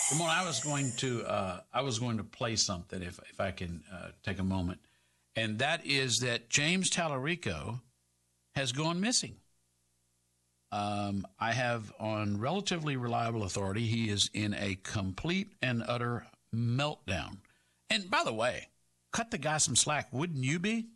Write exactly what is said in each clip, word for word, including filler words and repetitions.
Ramon, I was going to uh, I was going to play something if if I can uh, take a moment, and that is that James Tallarico has gone missing. Um, I have on relatively reliable authority he is in a complete and utter meltdown. And by the way, cut the guy some slack, wouldn't you be?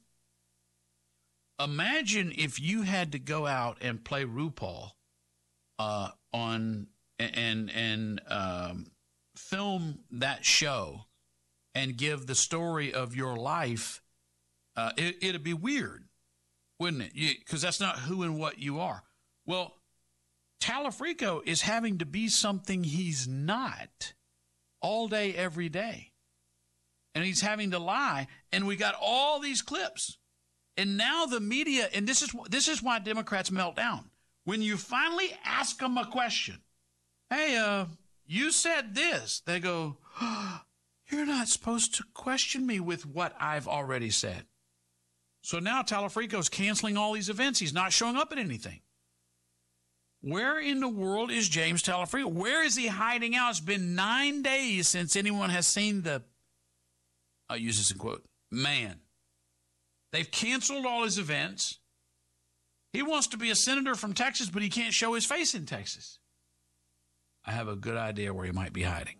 Imagine if you had to go out and play RuPaul uh, on and and um, film that show and give the story of your life. Uh, it, it'd be weird, wouldn't it? Because that's not who and what you are. Well, Tallarico is having to be something he's not all day, every day. And he's having to lie. And we got all these clips. And now the media, and this is this is why Democrats melt down. When you finally ask them a question, hey, uh, you said this. They go, oh, you're not supposed to question me with what I've already said. So now Tallarico's canceling all these events. He's not showing up at anything. Where in the world is James Tallarico? Where is he hiding out? It's been nine days since anyone has seen the, I'll use this in quote, man. They've canceled all his events. He wants to be a senator from Texas, but he can't show his face in Texas. I have a good idea where he might be hiding.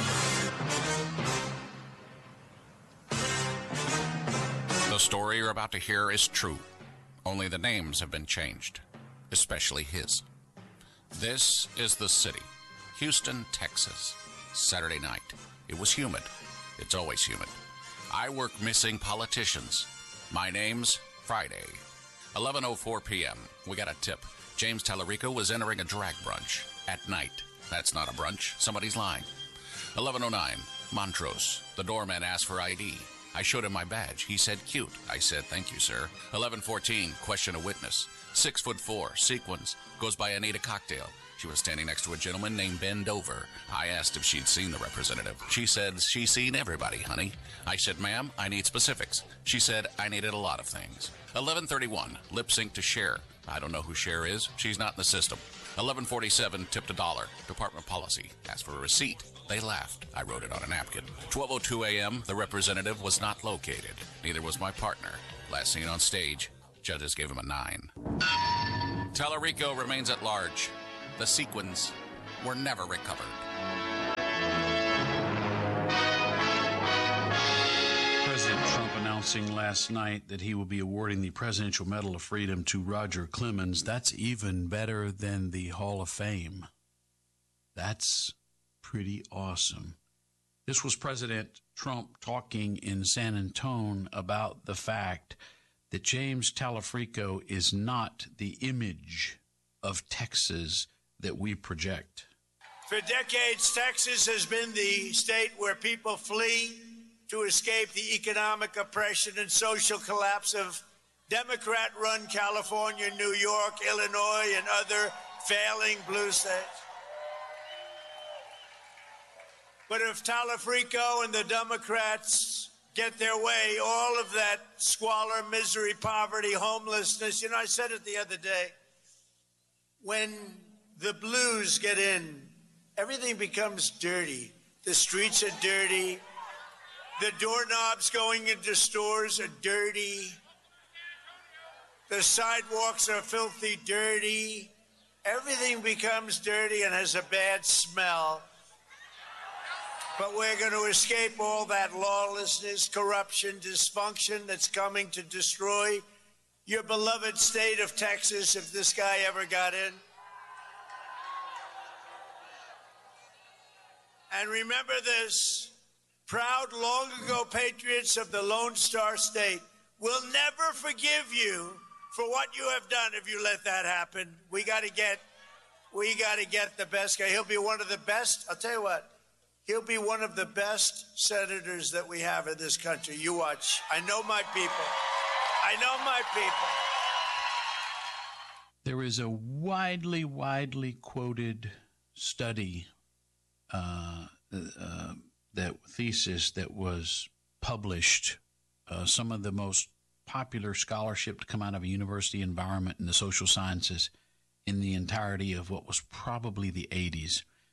The story you're about to hear is true. Only the names have been changed, especially his. This is the city, Houston, Texas. Saturday night. It was humid. It's always humid. I work missing politicians. My name's Friday. eleven oh four p.m. We got a tip. James Tallarico was entering a drag brunch at night. That's not a brunch. Somebody's lying. eleven oh nine, Montrose. The doorman asked for I D. I showed him my badge. He said, cute. I said, thank you, sir. eleven fourteen, question a witness. Six foot four, sequins, goes by Anita Cocktail. She was standing next to a gentleman named Ben Dover. I asked if she'd seen the representative. She said, she's seen everybody, honey. I said, ma'am, I need specifics. She said, I needed a lot of things. eleven thirty-one, lip sync to Cher. I don't know who Cher is. She's not in the system. eleven forty-seven, tipped a dollar. Department policy. Asked for a receipt. They laughed. I wrote it on a napkin. twelve oh two a.m., the representative was not located. Neither was my partner. Last seen on stage. Judges gave him a nine. Tallarico remains at large. The sequins were never recovered. President Trump announcing last night that he will be awarding the Presidential Medal of Freedom to Roger Clemens. That's even better than the Hall of Fame. That's pretty awesome. This was President Trump talking in San Antonio about the fact that James Tallarico is not the image of Texas that we project. For decades, Texas has been the state where people flee to escape the economic oppression and social collapse of Democrat-run California, New York, Illinois, and other failing blue states. But if Tallarico and the Democrats get their way, all of that squalor, misery, poverty, homelessness, you know, I said it the other day, when the blues get in, everything becomes dirty. The streets are dirty. The doorknobs going into stores are dirty. The sidewalks are filthy dirty. Everything becomes dirty and has a bad smell. But we're going to escape all that lawlessness, corruption, dysfunction that's coming to destroy your beloved state of Texas if this guy ever got in. And remember this, proud long ago patriots of the Lone Star State will never forgive you for what you have done if you let that happen. We got to get, we got to get the best guy. He'll be one of the best. I'll tell you what. He'll be one of the best senators that we have in this country. You watch. I know my people. I know my people. There is a widely, widely quoted study, uh, uh, that thesis that was published, uh, some of the most popular scholarship to come out of a university environment in the social sciences in the entirety of what was probably the eighties.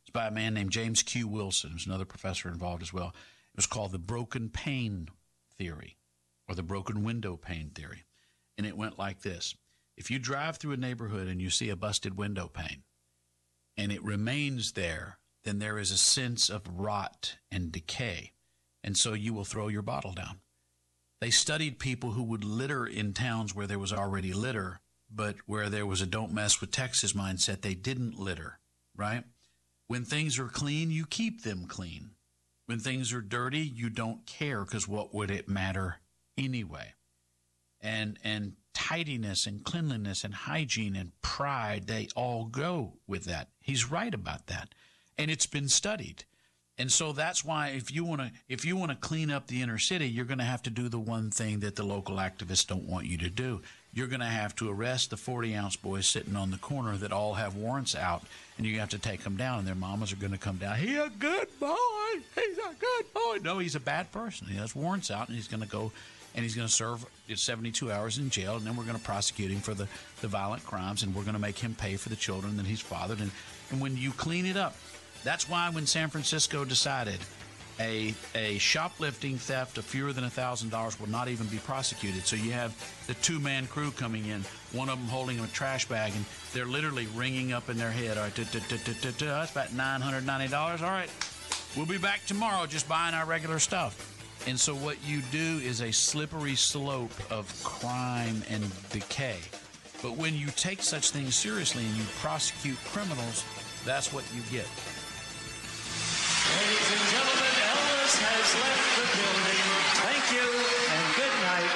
It's by a man named James Q. Wilson. There's another professor involved as well. It was called the broken pane theory, or the broken window pane theory. And it went like this. If you drive through a neighborhood and you see a busted window pane, and it remains there, then there is a sense of rot and decay. And so you will throw your bottle down. They studied people who would litter in towns where there was already litter, but where there was a don't mess with Texas mindset, they didn't litter, right? When things are clean, you keep them clean. When things are dirty, you don't care, because what would it matter anyway? And and tidiness and cleanliness and hygiene and pride, they all go with that. He's right about that. And it's been studied. And so that's why if you want to if you want to clean up the inner city, you're going to have to do the one thing that the local activists don't want you to do. You're going to have to arrest the forty-ounce boys sitting on the corner that all have warrants out, and you have to take them down, and their mamas are going to come down. He's a good boy. He's a good boy. No, he's a bad person. He has warrants out, and he's going to go, and he's going to serve seventy-two hours in jail, and then we're going to prosecute him for the, the violent crimes, and we're going to make him pay for the children that he's fathered. And, and when you clean it up, that's why when San Francisco decided a a shoplifting theft of fewer than one thousand dollars will not even be prosecuted. So you have the two-man crew coming in, one of them holding a trash bag, and they're literally ringing up in their head, all right, that's about nine hundred ninety dollars. All right, we'll be back tomorrow just buying our regular stuff. And so what you do is a slippery slope of crime and decay. But when you take such things seriously and you prosecute criminals, that's what you get. Ladies and gentlemen, Elvis has left the building. Thank you and good night.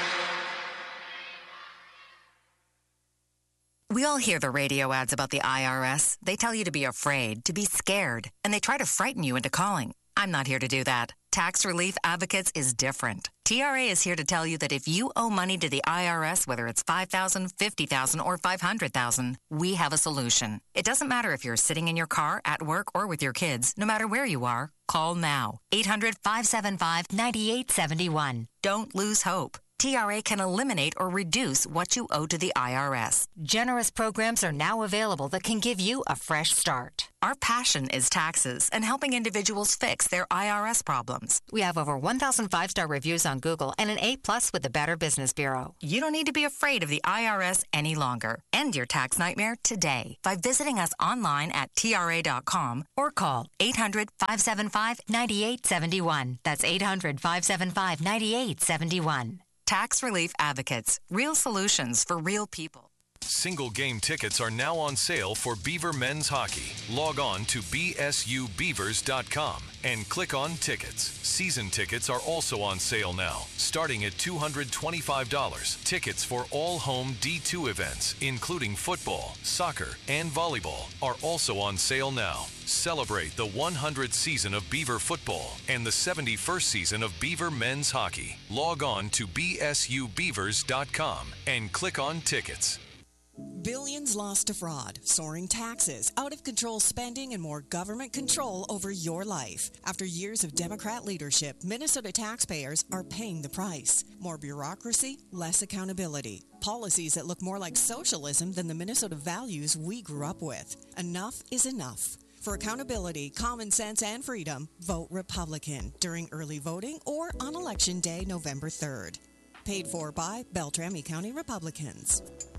We all hear the radio ads about the I R S. They tell you to be afraid, to be scared, and they try to frighten you into calling. I'm not here to do that. Tax Relief Advocates is different. T R A is here to tell you that if you owe money to the I R S, whether it's five thousand dollars, fifty thousand dollars, or five hundred thousand dollars, we have a solution. It doesn't matter if you're sitting in your car, at work, or with your kids. No matter where you are, call now. eight hundred, five seven five, nine eight seven one. Don't lose hope. T R A can eliminate or reduce what you owe to the I R S. Generous programs are now available that can give you a fresh start. Our passion is taxes and helping individuals fix their I R S problems. We have over one thousand five-star reviews on Google and an A plus with the Better Business Bureau. You don't need to be afraid of the I R S any longer. End your tax nightmare today by visiting us online at T R A dot com or call eight hundred, five seven five, nine eight seven one. That's eight hundred, five seven five, nine eight seven one. Tax Relief Advocates. Real solutions for real people. Single game tickets are now on sale for Beaver Men's Hockey. Log on to B S U beavers dot com and click on Tickets. Season tickets are also on sale now, starting at two hundred twenty-five dollars. Tickets for all home D two events, including football, soccer, and volleyball, are also on sale now. Celebrate the one hundredth season of Beaver football and the seventy-first season of Beaver Men's Hockey. Log on to B S U beavers dot com and click on Tickets. Billions lost to fraud, soaring taxes, out-of-control spending, and more government control over your life. After years of Democrat leadership, Minnesota taxpayers are paying the price. More bureaucracy, less accountability. Policies that look more like socialism than the Minnesota values we grew up with. Enough is enough. For accountability, common sense, and freedom, vote Republican during early voting or on Election Day, November third. Paid for by Beltrami County Republicans.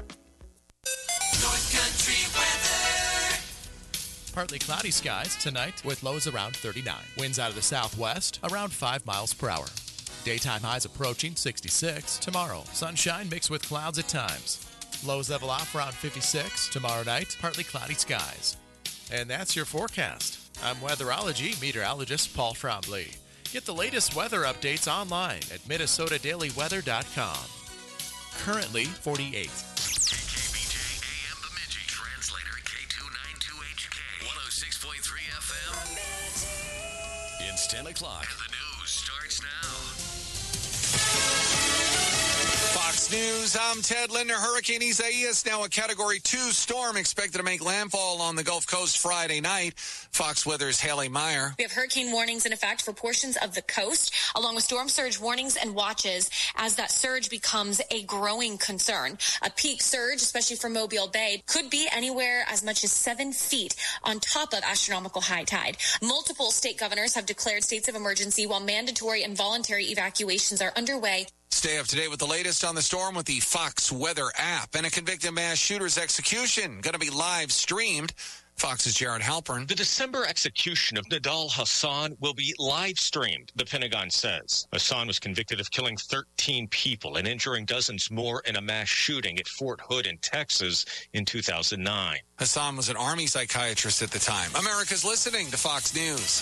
North Country weather. Partly cloudy skies tonight with lows around thirty-nine. Winds out of the southwest around five miles per hour. Daytime highs approaching sixty-six. Tomorrow, sunshine mixed with clouds at times. Lows level off around fifty-six. Tomorrow night, partly cloudy skies. And that's your forecast. I'm weatherology meteorologist Paul Trombley. Get the latest weather updates online at Minnesota Daily Weather dot com. Currently forty-eight. It's ten o'clock. The news starts now. Fox Fox News, I'm Ted Linder. Hurricane Isaias, now a Category two storm, expected to make landfall on the Gulf Coast Friday night. Fox Weather's Haley Meyer. We have hurricane warnings in effect for portions of the coast, along with storm surge warnings and watches as that surge becomes a growing concern. A peak surge, especially for Mobile Bay, could be anywhere as much as seven feet on top of astronomical high tide. Multiple state governors have declared states of emergency while mandatory and voluntary evacuations are underway. Stay up to date with the latest on the storm with the Fox Weather app. And a convicted mass shooter's execution going to be live streamed. Fox's Jared Halpern. The December execution of Nidal Hasan will be live streamed, the Pentagon says. Hasan was convicted of killing thirteen people and injuring dozens more in a mass shooting at Fort Hood in Texas in two thousand nine. Hasan was an Army psychiatrist at the time. America's listening to Fox News.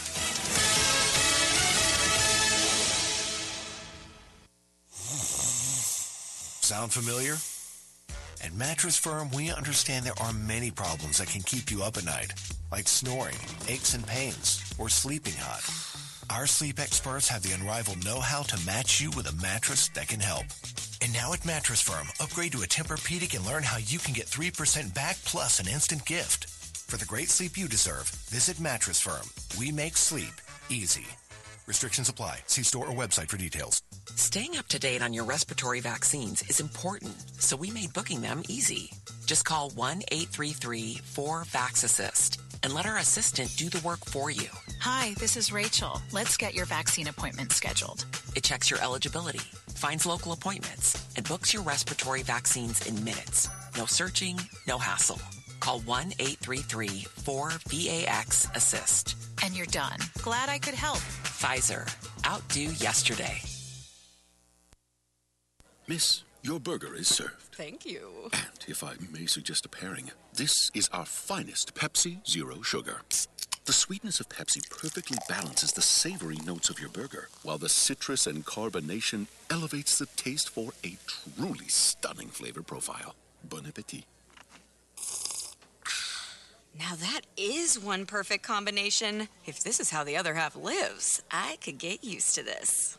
Sound familiar? At Mattress Firm, we understand there are many problems that can keep you up at night, like snoring, aches and pains, or sleeping hot. Our sleep experts have the unrivaled know-how to match you with a mattress that can help. And now at Mattress Firm, upgrade to a Tempur-Pedic and learn how you can get three percent back plus an instant gift. For the great sleep you deserve, visit Mattress Firm. We make sleep easy. Restrictions apply. See store or website for details. Staying up to date on your respiratory vaccines is important, so we made booking them easy. Just call one eight three three four vax assist and let our assistant do the work for you. Hi, this is Rachel. Let's get your vaccine appointment scheduled. It checks your eligibility, finds local appointments, and books your respiratory vaccines in minutes. No searching, no hassle. Call one eight three three four V A X assist. And you're done. Glad I could help. Pfizer. Outdo yesterday. Miss, your burger is served. Thank you. And if I may suggest a pairing, this is our finest Pepsi Zero Sugar. The sweetness of Pepsi perfectly balances the savory notes of your burger, while the citrus and carbonation elevates the taste for a truly stunning flavor profile. Bon appetit. Now that is one perfect combination. If this is how the other half lives, I could get used to this.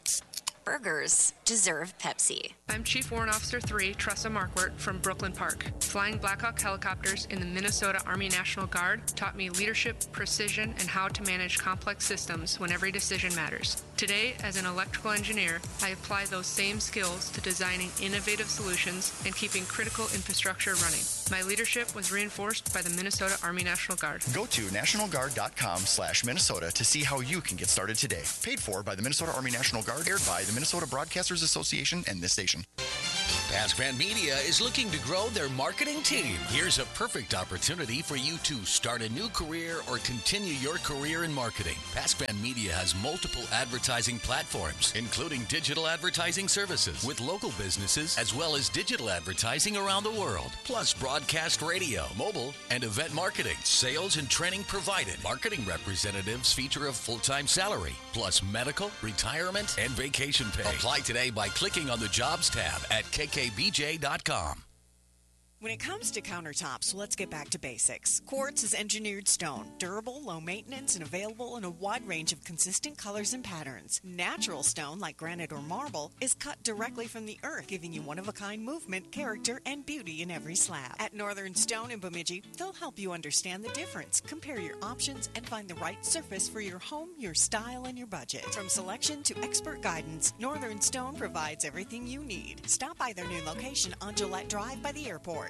Burgers deserve Pepsi. I'm Chief Warrant Officer three, Tressa Markwart from Brooklyn Park. Flying Black Hawk helicopters in the Minnesota Army National Guard taught me leadership, precision, and how to manage complex systems when every decision matters. Today, as an electrical engineer, I apply those same skills to designing innovative solutions and keeping critical infrastructure running. My leadership was reinforced by the Minnesota Army National Guard. Go to nationalguard.com slash Minnesota to see how you can get started today. Paid for by the Minnesota Army National Guard, aired by the Minnesota Broadcasters Association and this station. Pasquan Media is looking to grow their marketing team. Here's a perfect opportunity for you to start a new career or continue your career in marketing. Pasquan Media has multiple advertising platforms, including digital advertising services with local businesses, as well as digital advertising around the world, plus broadcast radio, mobile, and event marketing. Sales and training provided. Marketing representatives feature a full-time salary, plus medical, retirement, and vacation pay. Apply today by clicking on the Jobs tab at K K B J dot com. When it comes to countertops, let's get back to basics. Quartz is engineered stone, durable, low maintenance, and available in a wide range of consistent colors and patterns. Natural stone, like granite or marble, is cut directly from the earth, giving you one-of-a-kind movement, character, and beauty in every slab. At Northern Stone in Bemidji, they'll help you understand the difference, compare your options, and find the right surface for your home, your style, and your budget. From selection to expert guidance, Northern Stone provides everything you need. Stop by their new location on Gillette Drive by the airport.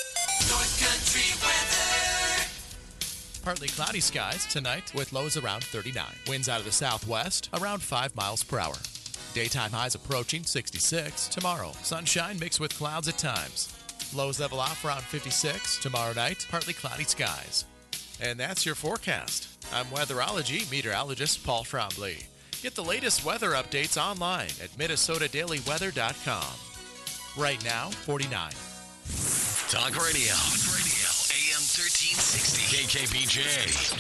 North Country weather. Partly cloudy skies tonight with lows around thirty-nine. Winds out of the southwest around five miles per hour. Daytime highs approaching sixty-six. Tomorrow, sunshine mixed with clouds at times. Lows level off around fifty-six. Tomorrow night, partly cloudy skies. And that's your forecast. I'm weatherology meteorologist Paul Trombley. Get the latest weather updates online at Minnesota Daily Weather dot com. Right now, forty-nine. Talk Radio. Talk Radio. A M thirteen sixty. K K B J. If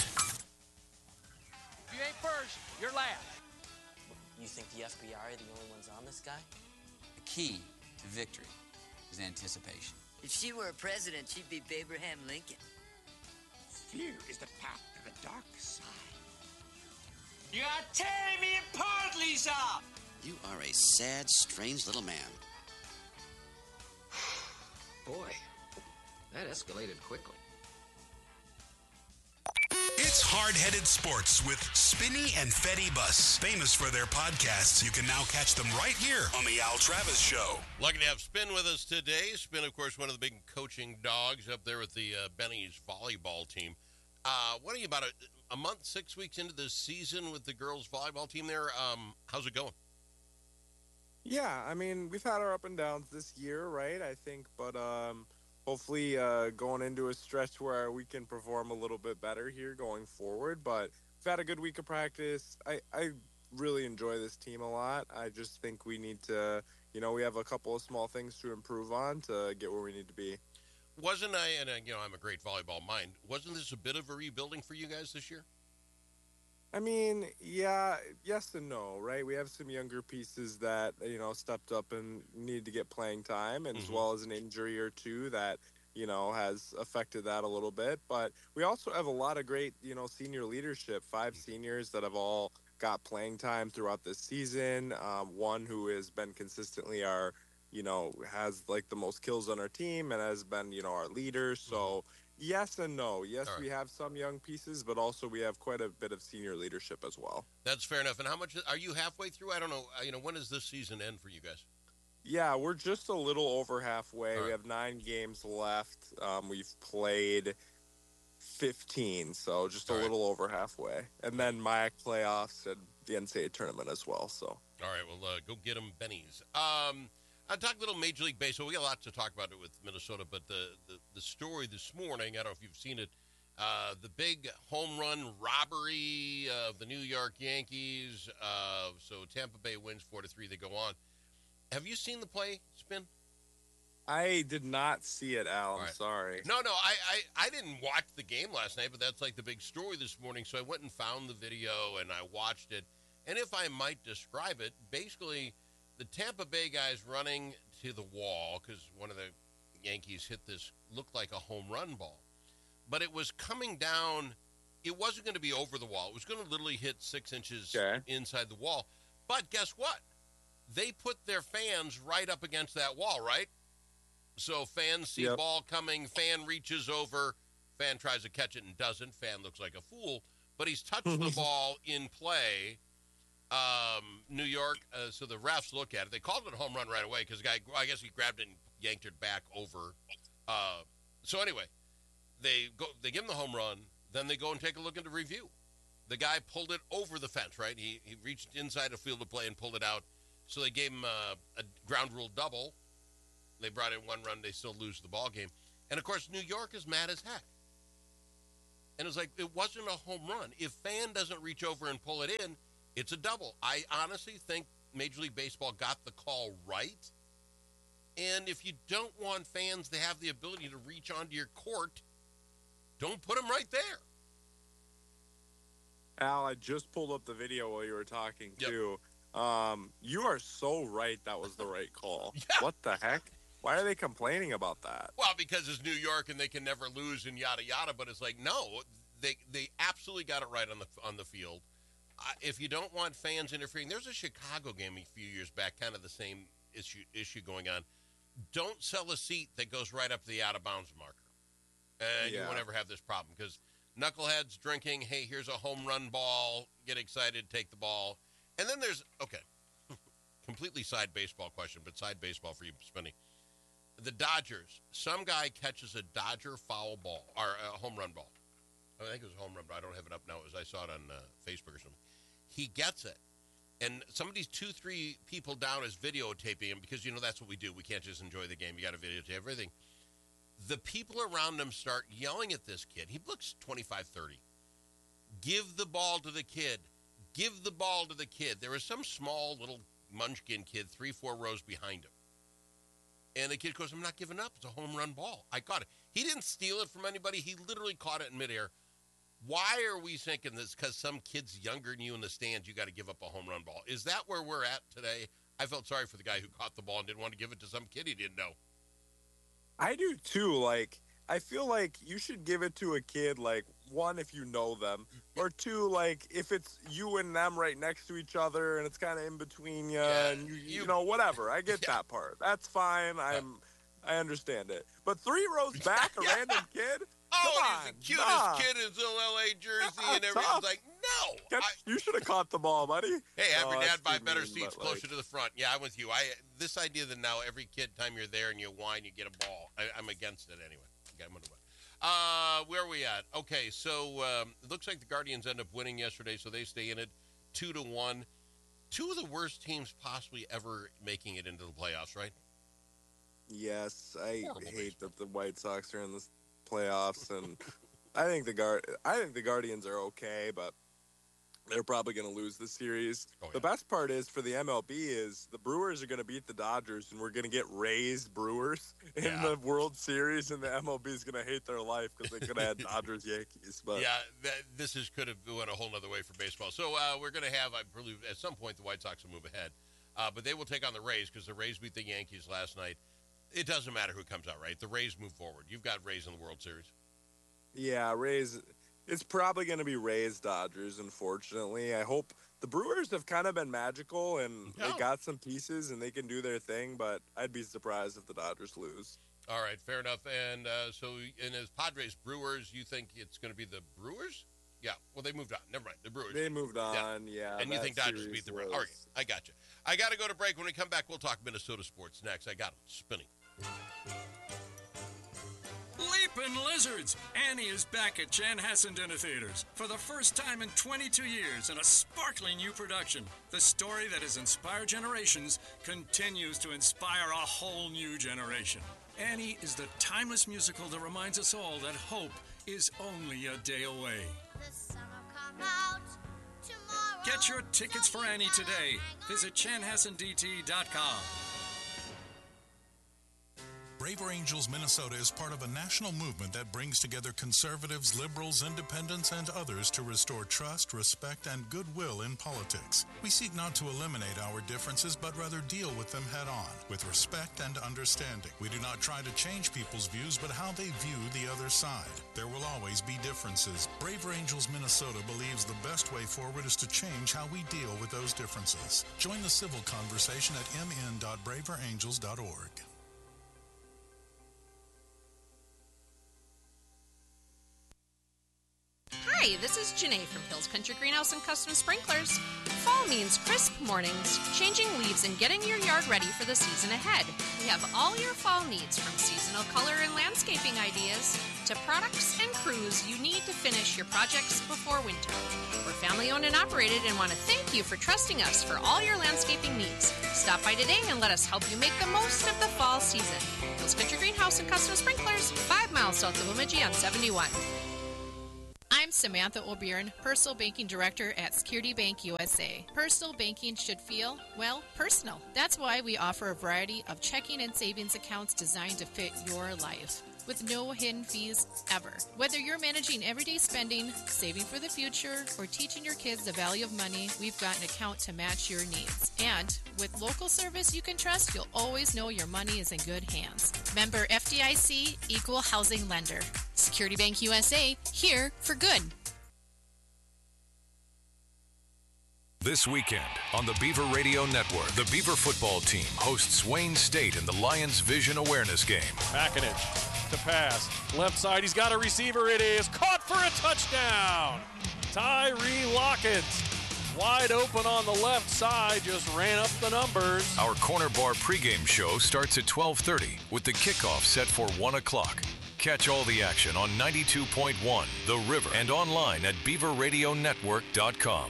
you ain't first, you're last. You think the F B I are the only ones on this guy? The key to victory is anticipation. If she were a president, she'd be Abraham Lincoln. Fear is the path to the dark side. You are tearing me apart, Lisa! You are a sad, strange little man. Boy, that escalated quickly. It's Hard-Headed Sports with Spinney and Fetty Bus. Famous for their podcasts, you can now catch them right here on the Al Travis Show. Lucky to have Spin with us today. Spin, of course, one of the big coaching dogs up there with the uh, Benny's volleyball team. Uh, what are you, about a, a month, six weeks into the season with the girls' volleyball team there? Um, how's it going? Yeah, I mean, we've had our up and downs this year, right? I think, but um, hopefully uh, going into a stretch where we can perform a little bit better here going forward. But we've had a good week of practice. I, I really enjoy this team a lot. I just think we need to, you know, we have a couple of small things to improve on to get where we need to be. Wasn't I, and uh, you know, I'm a great volleyball mind, wasn't this a bit of a rebuilding for you guys this year? I mean, yeah, yes and no, right? We have some younger pieces that, you know, stepped up and needed to get playing time, and mm-hmm. as well as an injury or two that, you know, has affected that a little bit. But we also have a lot of great, you know, senior leadership, five seniors that have all got playing time throughout this season. Um, one who has been consistently our, you know, has like the most kills on our team and has been, you know, our leader. So, mm-hmm. Yes and no. Yes, right. We have some young pieces, but also we have quite a bit of senior leadership as well. That's fair enough. And how much are you halfway through? I don't know. You know, when does this season end for you guys? Yeah, we're just a little over halfway. Right. We have nine games left. Um, we've played fifteen, so just a All little right. over halfway. And then M I A C playoffs and the N C double A tournament as well. So. All right, well, uh, go get them, Bennies. Um, I'll talk a little Major League Baseball. We got a lot to talk about it with Minnesota, but the, the, the story this morning, I don't know if you've seen it, uh, the big home run robbery of the New York Yankees. Uh, so Tampa Bay wins four to three. They go on. Have you seen the play, Spin? I did not see it, Al. I'm right. sorry. No, no, I, I, I didn't watch the game last night, but that's like the big story this morning. So I went and found the video, and I watched it. And if I might describe it, basically – the Tampa Bay guys running to the wall because one of the Yankees hit this, looked like a home run ball. But it was coming down. It wasn't going to be over the wall. It was going to literally hit six inches okay. inside the wall. But guess what? They put their fans right up against that wall, right? So fans see yep. ball coming. Fan reaches over. Fan tries to catch it and doesn't. Fan looks like a fool. But he's touched the ball in play. Um, New York, uh, so the refs look at it. They called it a home run right away because the guy, I guess he grabbed it and yanked it back over. Uh, so anyway, they go, they give him the home run. Then they go and take a look at the review. The guy pulled it over the fence, right? He he reached inside the field of play and pulled it out. So they gave him uh, a ground rule double. They brought in one run. They still lose the ball game. And of course, New York is mad as heck. And it's like, it wasn't a home run. If fan doesn't reach over and pull it in, it's a double. I honestly think Major League Baseball got the call right. And if you don't want fans to have the ability to reach onto your court, don't put them right there. Al, I just pulled up the video while you were talking, yep. too. Um, you are so right that was the right call. yeah. What the heck? Why are they complaining about that? Well, because it's New York and they can never lose and yada, yada. But it's like, no, they they absolutely got it right on the on the field. Uh, if you don't want fans interfering, there's a Chicago game a few years back, kind of the same issue issue going on. Don't sell a seat that goes right up to the out-of-bounds marker. And yeah. you won't ever have this problem because knuckleheads drinking, hey, here's a home run ball, get excited, take the ball. And then there's, okay, completely side baseball question, but side baseball for you, Spinny. The Dodgers, some guy catches a Dodger foul ball, or a home run ball. I think it was a home run, but I don't have it up now as I saw it on uh, Facebook or something. He gets it. And somebody's two, three people down is videotaping him because, you know, that's what we do. We can't just enjoy the game. You got to videotape everything. The people around him start yelling at this kid. He looks twenty-five, thirty. Give the ball to the kid. Give the ball to the kid. There was some small little munchkin kid three, four rows behind him. And the kid goes, I'm not giving up. It's a home run ball. I caught it. He didn't steal it from anybody. He literally caught it in midair. Why are we thinking this? Because some kid's younger than you in the stands, you got to give up a home run ball. Is that where we're at today? I felt sorry for the guy who caught the ball and didn't want to give it to some kid he didn't know. I do too. Like, I feel like you should give it to a kid, like, one, if you know them, or two, like, if it's you and them right next to each other and it's kind of in between you, yeah, and you, you, you know, whatever. I get yeah. that part. That's fine. I'm I understand it. But three rows back, a Yeah. random kid? Oh, Come and on, he's the cutest nah. kid in his little L A jersey Yeah, and everything's tough. like, no. Catch- I- you should have caught the ball, buddy. Hey, have Oh, your that's dad buy too better mean, seats but, like- closer to the front. Yeah, I'm with you. I This idea that now every kid time you're there and you whine, you get a ball. I, I'm against it anyway. Okay, I'm gonna win. Uh, where are we at? Okay, so um, it looks like the Guardians end up winning yesterday, so they stay in it two to one. Two of the worst teams possibly ever making it into the playoffs, right? Yes, I Horrible hate that the White Sox are in the playoffs, and I think the guard. I think the Guardians are okay, but they're probably going to lose the series. Oh, yeah. The best part is for the M L B is the Brewers are going to beat the Dodgers, and we're going to get raised Brewers in Yeah. the World Series, and the M L B is going to hate their life because they could have had Dodgers Yankees. But Yeah, that, this is could have went a whole other way for baseball. So uh, we're going to have, I believe, at some point the White Sox will move ahead. Uh, but they will take on the Rays because the Rays beat the Yankees last night. It doesn't matter who comes out, right? The Rays move forward. You've got Rays in the World Series. yeah, Rays. It's probably going to be Rays Dodgers. Unfortunately, I hope the Brewers have kind of been magical and Yeah. they got some pieces and they can do their thing. But I'd be surprised if the Dodgers lose. All right, fair enough. And uh, so, and as Padres Brewers, you think it's going to be the Brewers? Yeah. Well, they moved on. Never mind. The Brewers. They moved on. Yeah, and you that think Dodgers series beat the Brewers? was- All right, I got you. I got to go to break. When we come back, we'll talk Minnesota sports next. I got it. Spinning. Leapin' Lizards! Annie is back at Chanhassen Dinner Theaters for the first time in twenty-two years in a sparkling new production. The story that has inspired generations continues to inspire a whole new generation. Annie is the timeless musical that reminds us all that hope is only a day away. Get your tickets for Annie today. Visit chanhassen d t dot com. Braver Angels Minnesota is part of a national movement that brings together conservatives, liberals, independents, and others to restore trust, respect, and goodwill in politics. We seek not to eliminate our differences, but rather deal with them head on, with respect and understanding. We do not try to change people's views, but how they view the other side. There will always be differences. Braver Angels Minnesota believes the best way forward is to change how we deal with those differences. Join the civil conversation at m n dot braver angels dot org. Hi, this is Janae from Hills Country Greenhouse and Custom Sprinklers. Fall means crisp mornings, changing leaves, and getting your yard ready for the season ahead. We have all your fall needs, from seasonal color and landscaping ideas to products and crews you need to finish your projects before winter. We're family owned and operated and want to thank you for trusting us for all your landscaping needs. Stop by today and let us help you make the most of the fall season. Hills Country Greenhouse and Custom Sprinklers, five miles south of Bemidji on seventy-one. I'm Samantha O'Byrne, Personal Banking Director at Security Bank U S A. Personal banking should feel, well, personal. That's why we offer a variety of checking and savings accounts designed to fit your life, with no hidden fees ever. Whether you're managing everyday spending, saving for the future, or teaching your kids the value of money, we've got an account to match your needs. And with local service you can trust, you'll always know your money is in good hands. Member F D I C, Equal Housing Lender. Security Bank U S A, here for good. This weekend on the Beaver Radio Network, the Beaver football team hosts Wayne State in the Lions Vision Awareness Game. McInich to pass. Left side, he's got a receiver. It is caught for a touchdown. Tyree Lockett, wide open on the left side, just ran up the numbers. Our Corner Bar pregame show starts at twelve thirty with the kickoff set for one o'clock. Catch all the action on ninety-two point one The River and online at beaver radio network dot com.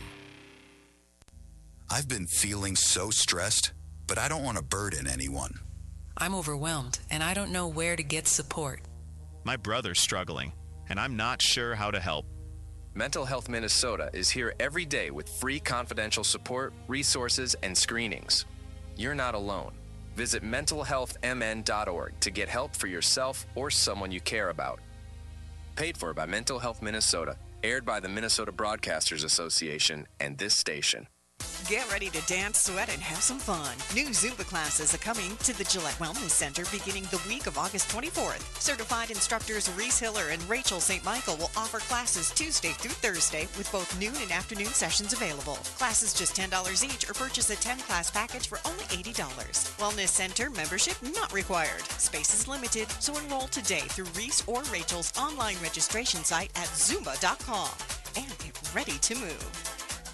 I've been feeling so stressed, but I don't want to burden anyone. I'm overwhelmed, and I don't know where to get support. My brother's struggling, and I'm not sure how to help. Mental Health Minnesota is here every day with free confidential support, resources, and screenings. You're not alone. Visit mental health m n dot org to get help for yourself or someone you care about. Paid for by Mental Health Minnesota, aired by the Minnesota Broadcasters Association and this station. Get ready to dance, sweat, and have some fun. New Zumba classes are coming to the Gillette Wellness Center beginning the week of August twenty-fourth. Certified instructors Reese Hiller and Rachel Saint Michael will offer classes Tuesday through Thursday with both noon and afternoon sessions available. Classes just ten dollars each or purchase a ten-class package for only eighty dollars. Wellness Center membership not required. Space is limited, so enroll today through Reese or Rachel's online registration site at zumba dot com and get ready to move.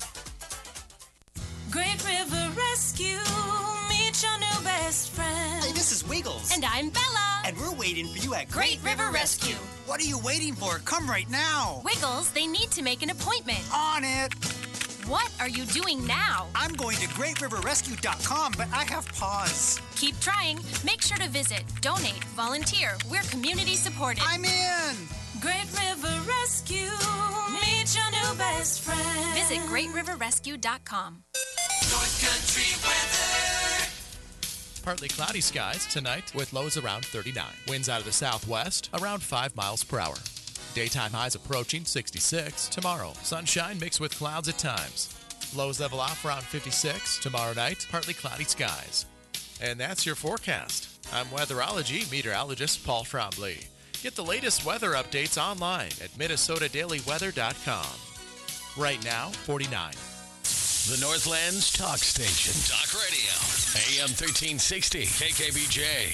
Great River Rescue, meet your new best friend. Hey, this is Wiggles. And I'm Bella. And we're waiting for you at Great River Rescue. What are you waiting for? Come right now. Wiggles, they need to make an appointment. On it. What are you doing now? I'm going to great river rescue dot com, but I have pause. Keep trying. Make sure to visit, donate, volunteer. We're community supported. I'm in. Great River Rescue, meet your new best friend. Visit great river rescue dot com. North Country weather. Partly cloudy skies tonight with lows around thirty-nine. Winds out of the southwest around five miles per hour. Daytime highs approaching sixty-six. Tomorrow, sunshine mixed with clouds at times. Lows level off around fifty-six. Tomorrow night, partly cloudy skies. And that's your forecast. I'm weatherology meteorologist Paul Trombley. Get the latest weather updates online at minnesota daily weather dot com. Right now, forty-nine. The Northland's talk station. Talk radio. A M thirteen sixty. K K B J.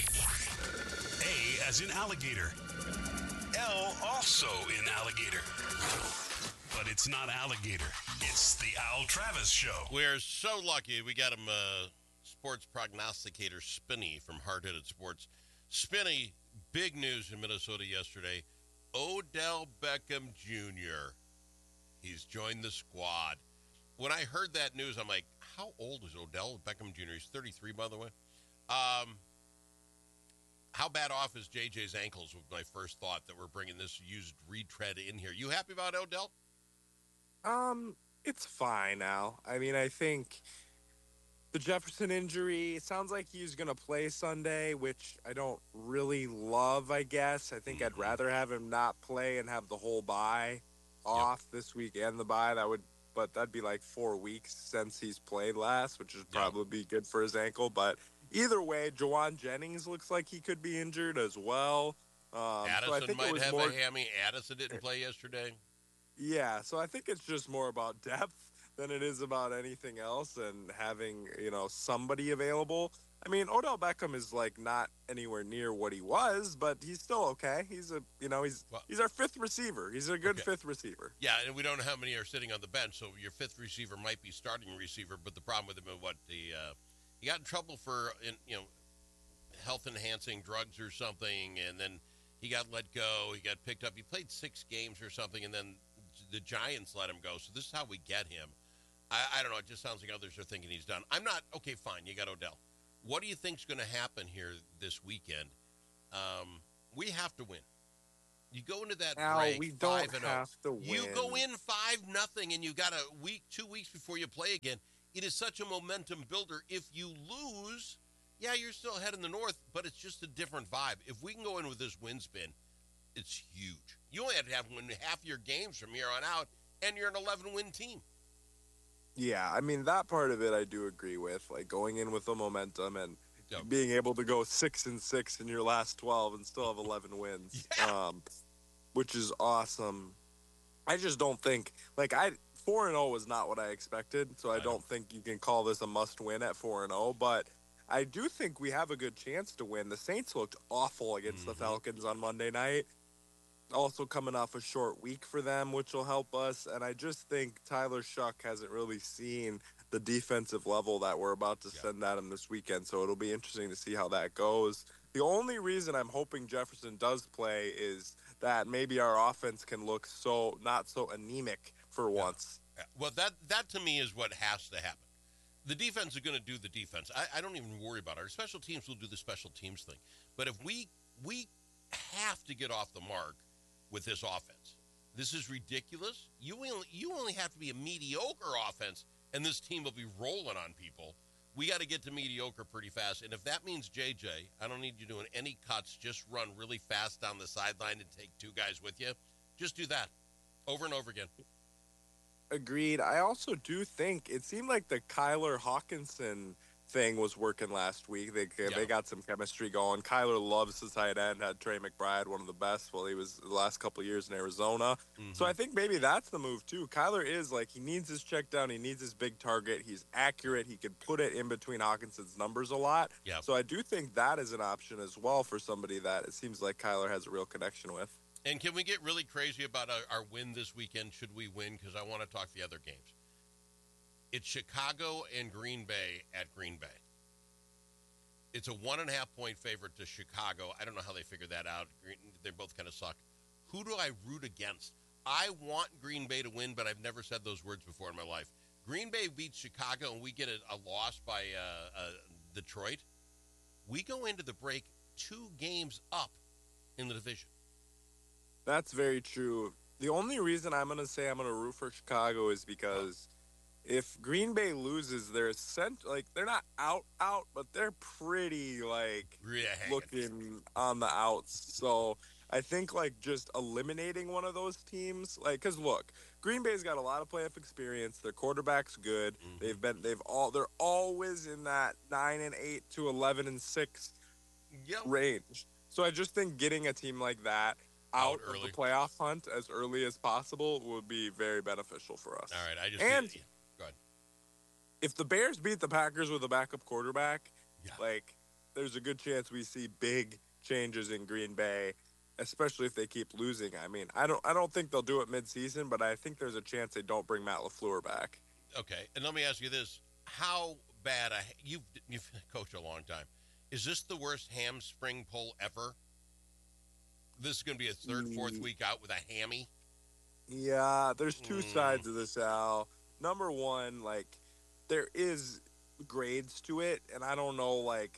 A as in alligator. L also in alligator. But it's not alligator. It's the Al Travis Show. We're so lucky we got him uh, sports prognosticator Spinney from Hard Headed Sports. Spinney, big news in Minnesota yesterday. Odell Beckham Junior He's joined the squad. When I heard that news, I'm like, how old is Odell Beckham Junior? He's thirty-three, by the way. Um, how bad off is J J's ankles was my first thought that we're bringing this used retread in here. You happy about Odell? Um, it's fine now. I mean, I think the Jefferson injury, it sounds like he's going to play Sunday, which I don't really love, I guess. I think mm-hmm. I'd rather have him not play and have the whole bye off yep. this week and the bye. That would, but that'd be like four weeks since he's played last, which would probably yep. be good for his ankle. But either way, Jawan Jennings looks like he could be injured as well. Um, Addison so I think might it was have more, a hammy. Addison didn't play yesterday. Yeah, so I think it's just more about depth than it is about anything else and having, you know, somebody available. I mean, Odell Beckham is like not anywhere near what he was, but he's still okay. He's a, you know, he's well, he's our fifth receiver. He's a good okay. fifth receiver. Yeah, and we don't know how many are sitting on the bench, so your fifth receiver might be starting receiver, but the problem with him is what the uh, he got in trouble for, in, you know, health enhancing drugs or something, and then he got let go. He got picked up. He played six games or something, and then the Giants let him go. So this is how we get him. I, I don't know. It just sounds like others are thinking he's done. I'm not. Okay, fine. You got Odell. What do you think's going to happen here this weekend? Um, we have to win. You go into that now, break we don't five and have oh. to win. You go in five nothing, and you got a week, two weeks before you play again. It is such a momentum builder. If you lose, yeah, you're still ahead in the North, but it's just a different vibe. If we can go in with this win spin, it's huge. You only have to have win half your games from here on out, and you're an eleven-win team. Yeah, I mean, that part of it I do agree with, like going in with the momentum and yep. being able to go six and six in your last twelve and still have eleven wins, yeah. um, which is awesome. I just don't think, like, I four and oh was not what I expected, so I, I don't think you can call this a must-win at four and oh, but I do think we have a good chance to win. The Saints looked awful against mm-hmm. the Falcons on Monday night. Also coming off a short week for them, which will help us. And I just think Tyler Shuck hasn't really seen the defensive level that we're about to yeah. send at him this weekend. So it'll be interesting to see how that goes. The only reason I'm hoping Jefferson does play is that maybe our offense can look so not so anemic for yeah. once. Yeah. Well, that, that to me is what has to happen. The defense is going to do the defense. I, I don't even worry about it. Our special teams will do the special teams thing. But if we we have to get off the mark with this offense. This is ridiculous. You only, you only have to be a mediocre offense, and this team will be rolling on people. We got to get to mediocre pretty fast. And if that means J J, I don't need you doing any cuts. Just run really fast down the sideline and take two guys with you. Just do that over and over again. Agreed. I also do think it seemed like the Kyler Hawkinson thing was working last week. They Yeah. they got some chemistry going. Kyler loves his tight end. Had Trey McBride, one of the best while he was the last couple of years in Arizona. Mhm. So I think maybe that's the move too. Kyler is like he needs his check down. He needs his big target. He's accurate. He could put it in between Hawkinson's numbers a lot. Yeah. So I do think that is an option as well for somebody that it seems like Kyler has a real connection with. And can we get really crazy about our, our win this weekend? Should we win? Because I want to talk the other games. It's Chicago and Green Bay at Green Bay. It's a one and a half point favorite to Chicago. I don't know how they figured that out. Green, they both kind of suck. Who do I root against? I want Green Bay to win, but I've never said those words before in my life. Green Bay beats Chicago, and we get a, a loss by uh, uh, Detroit. We go into the break two games up in the division. That's very true. The only reason I'm going to say I'm going to root for Chicago is because if Green Bay loses, they're sent like they're not out out, but they're pretty like Yeah. looking on the outs. So I think like just eliminating one of those teams, like because look, Green Bay's got a lot of playoff experience. Their quarterback's good. Mm-hmm. They've been they've all they're always in that nine and eight to eleven and six Yep. range. So I just think getting a team like that out, Out of early. the playoff hunt as early as possible would be very beneficial for us. All right, I just and yeah, go ahead. if the Bears beat the Packers with a backup quarterback, like there's a good chance we see big changes in Green Bay, especially if they keep losing. I mean, I don't I don't think they'll do it midseason, but I think there's a chance they don't bring Matt LaFleur back. Okay, and let me ask you this: how bad? A, you've you've coached a long time. Is this the worst hamstring pull ever? This is going to be a third, fourth Mm. week out with a hammy. Yeah, there's two Mm. sides of this, Al. Number one, like, there is grades to it, and I don't know, like,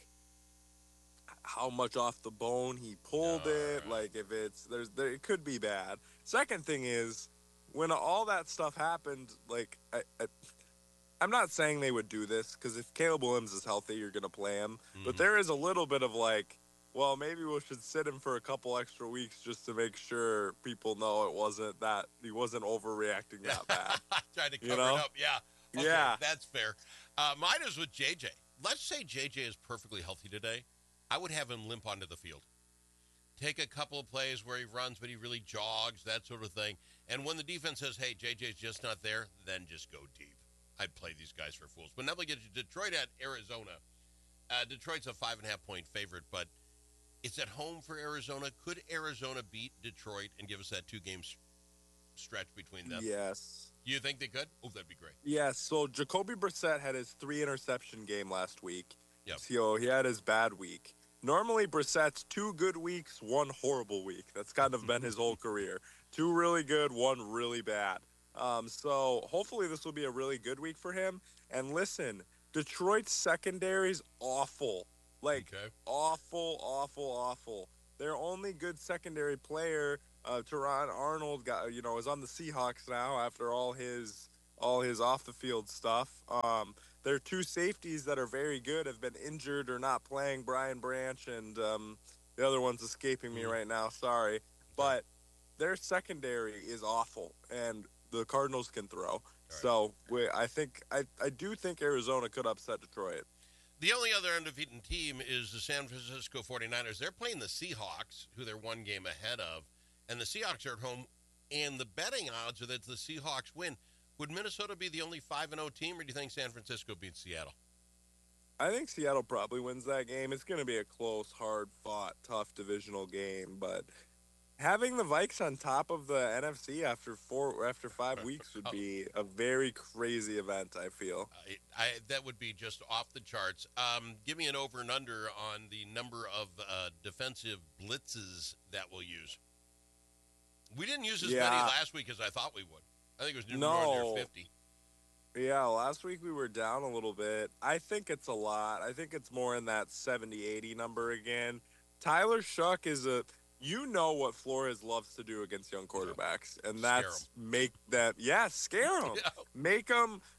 how much off the bone he pulled it. Like, if it's, there's, there, it could be bad. Second thing is, when all that stuff happened, like, I, I, I'm not saying they would do this, because if Caleb Williams is healthy, you're going to play him. But Mhm. there is a little bit of, like, well, maybe we should sit him for a couple extra weeks just to make sure people know it wasn't that he wasn't overreacting that bad. Tried to You cover know? it up. Yeah. Okay, Yeah. That's fair. Uh, mine is with J J. Let's say J J is perfectly healthy today. I would have him limp onto the field. Take a couple of plays where he runs, but he really jogs, that sort of thing. And when the defense says, hey, J J's just not there, then just go deep. I'd play these guys for fools. But now we get to Detroit at Arizona. Uh, Detroit's a five and a half point favorite, but it's at home for Arizona. Could Arizona beat Detroit and give us that two game stretch between them? Yes. You think they could? Oh, that'd be great. Yes, so Jacoby Brissett had his three interception game last week. Yep. So he had his bad week. Normally Brissett's two good weeks, one horrible week. That's kind of been his whole career. Two really good, one really bad. Um, so hopefully this will be a really good week for him. And listen, Detroit's secondary's awful. Like, Okay. awful, awful, awful. Their only good secondary player, uh, Teron Arnold, got you know is on the Seahawks now after all his all his off the field stuff. Um, their two safeties that are very good have been injured or not playing. Brian Branch and um, the other one's escaping me right now. Sorry, but their secondary is awful, and the Cardinals can throw. So we, I think I, I do think Arizona could upset Detroit. The only other undefeated team is the San Francisco forty-niners. They're playing the Seahawks, who they're one game ahead of, and the Seahawks are at home, and the betting odds are that the Seahawks win. Would Minnesota be the only five and oh team, or do you think San Francisco beats Seattle? I think Seattle probably wins that game. It's going to be a close, hard-fought, tough divisional game, but having the Vikes on top of the N F C after four after five weeks would be a very crazy event, I feel. I, I, that would be just off the charts. Um, give me an over and under on the number of uh, defensive blitzes that we'll use. We didn't use as Yeah. many last week as I thought we would. I think it was near No. near fifty. Yeah, last week we were down a little bit. I think it's a lot. I think it's more in that seventy eighty number again. Tyler Shuck is a you know what Flores loves to do against young quarterbacks, and that's make that yeah, scare them. Make them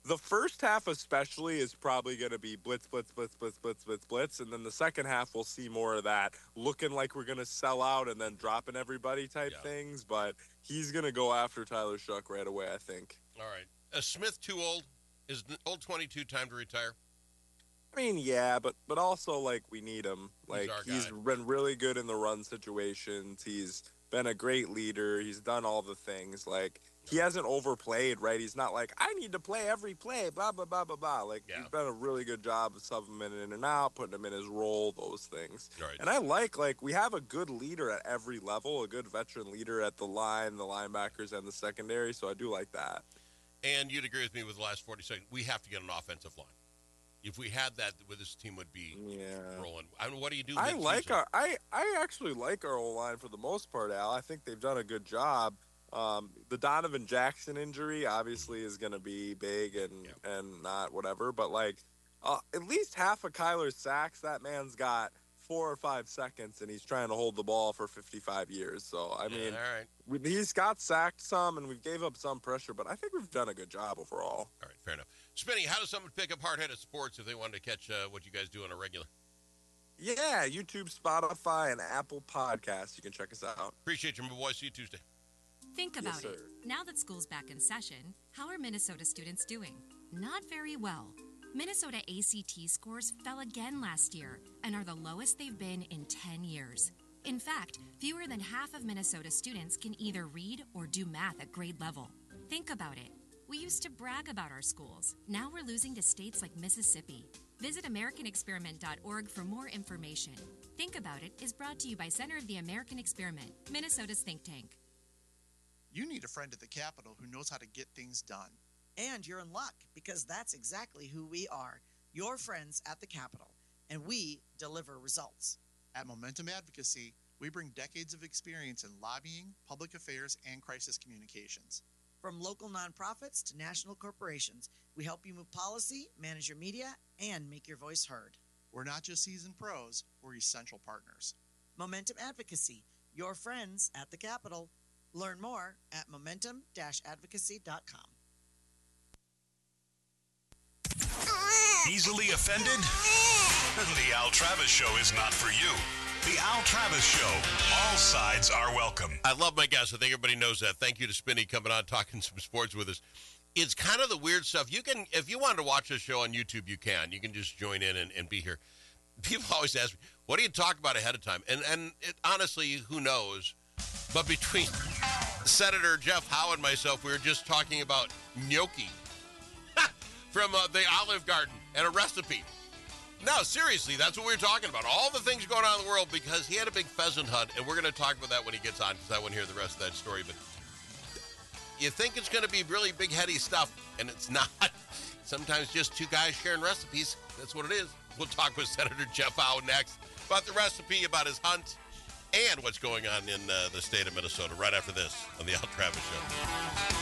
the first half especially is probably going to be blitz, blitz, blitz, blitz, blitz, blitz, blitz. And then the second half, we'll see more of that looking like we're going to sell out and then dropping everybody type Yeah. things. But he's going to go after Tyler Shough right away, I think. All right. Is Smith too old? Is old twenty-two time to retire? I mean, yeah, but but also, like, we need him. Like, our he's guy. been really good in the run situations. He's been a great leader. He's done all the things. Like, he hasn't overplayed, right? He's not like, I need to play every play, blah, blah, blah, blah, blah. Like, Yeah. he's done a really good job of subbing him in and out, putting him in his role, those things. Right. And I like, like, we have a good leader at every level, a good veteran leader at the line, the linebackers, and the secondary, so I do like that. And you'd agree with me with the last forty seconds. We have to get an offensive line. If we had that, this team would be yeah. rolling. I mean, what do you do? I mid-season? like our I, I actually like our O-line for the most part, Al. I think they've done a good job. Um, the Donovan Jackson injury obviously is going to be big and, yeah. and not whatever, but like uh, at least half of Kyler's sacks, that man's got four or five seconds and he's trying to hold the ball for fifty-five years. So, I mean, yeah, all right. we, he's got sacked some and we gave up some pressure, but I think we've done a good job overall. All right, fair enough. Spinny, how does someone pick up Hard-Headed Sports if they wanted to catch uh, what you guys do on a regular? Yeah, YouTube, Spotify, and Apple Podcasts. You can check us out. Appreciate you, my boy. See you Tuesday. Think Yes, about sir. it. Now that school's back in session, how are Minnesota students doing? Not very well. Minnesota A C T scores fell again last year and are the lowest they've been in ten years. In fact, fewer than half of Minnesota students can either read or do math at grade level. Think about it. We used to brag about our schools. Now we're losing to states like Mississippi. Visit American Experiment dot org for more information. Think About It is brought to you by Center of the American Experiment, Minnesota's think tank. You need a friend at the Capitol who knows how to get things done. And you're in luck, because that's exactly who we are, your friends at the Capitol, and we deliver results. At Momentum Advocacy, we bring decades of experience in lobbying, public affairs, and crisis communications. From local nonprofits to national corporations, we help you move policy, manage your media, and make your voice heard. We're not just seasoned pros, we're essential partners. Momentum Advocacy, your friends at the Capitol. Learn more at momentum dash advocacy dot com. Easily offended? The Al Travis Show is not for you. The Al Travis Show. All sides are welcome. I love my guests. I think everybody knows that. Thank you to Spinny coming on, talking some sports with us. It's kind of the weird stuff. You can, if you wanted to watch this show on YouTube, you can. You can just join in and, and be here. People always ask me, what do you talk about ahead of time? And and it, honestly, who knows? But between Senator Jeff Howe and myself, we were just talking about gnocchi from uh, the Olive Garden and a recipe. No, seriously, that's what we were talking about. All the things going on in the world, because he had a big pheasant hunt, and we're going to talk about that when he gets on, because I want to hear the rest of that story. But you think it's going to be really big, heady stuff, and it's not. Sometimes just two guys sharing recipes. That's what it is. We'll talk with Senator Jeff Howe next about the recipe, about his hunt, and what's going on in uh, the state of Minnesota right after this on the Al Travis Show.